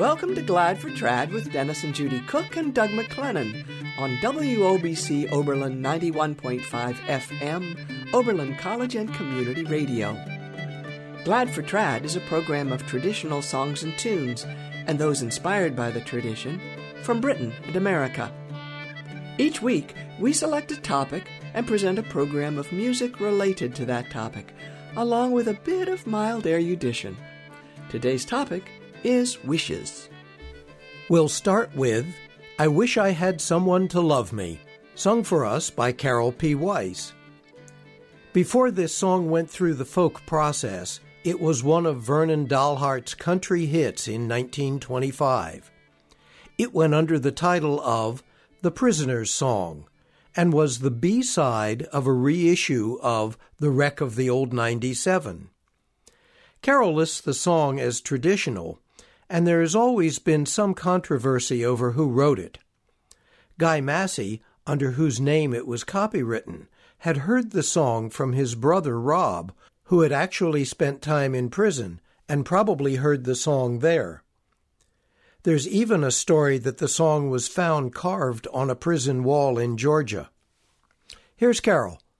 Welcome to Glad for Trad with Dennis and Judy Cook and Doug McLennan on WOBC Oberlin 91.5 FM, Oberlin College and Community Radio. Glad for Trad is a program of traditional songs and tunes, and those inspired by the tradition, from Britain and America. Each week, we select a topic and present a program of music related to that topic, along with a bit of mild erudition. Today's topic is wishes. We'll start with I Wish I Had Someone to Love Me, sung for us by Carol P. Weiss. Before this song went through the folk process, it was one of Vernon Dalhart's country hits in 1925. It went under the title of The Prisoner's Song and was the B-side of a reissue of The Wreck of the Old 97. Carol lists the song as traditional, and there has always been some controversy over who wrote it. Guy Massey, under whose name it was copywritten, had heard the song from his brother Rob, who had actually spent time in prison and probably heard the song there. There's even a story that the song was found carved on a prison wall in Georgia. Here's Carol.